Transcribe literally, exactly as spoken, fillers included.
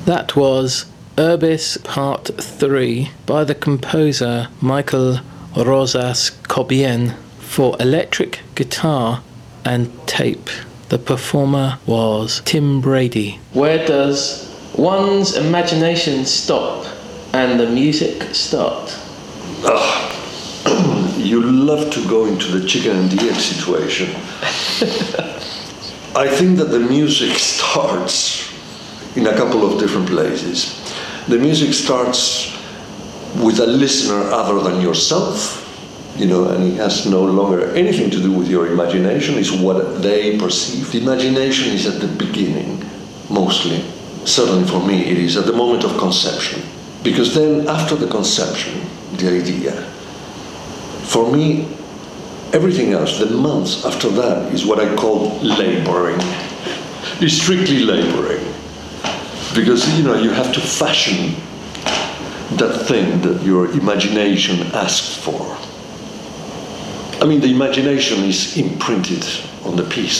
That was Urbis Part three by the composer Michael Rosas-Cobian for electric guitar and tape. The performer was Tim Brady. Where does one's imagination stop and the music start? Oh, you love to go into the chicken and the egg situation. I think that the music starts in a couple of different places. The music starts with a listener other than yourself, you know, and it has no longer anything to do with your imagination. It's what they perceive. The imagination is at the beginning, mostly. Certainly for me, it is at the moment of conception. Because then, after the conception, the idea, for me, everything else, the months after that, is what I call laboring. It's strictly laboring. Because, you know, you have to fashion that thing that your imagination asks for. I mean, the imagination is imprinted on the piece.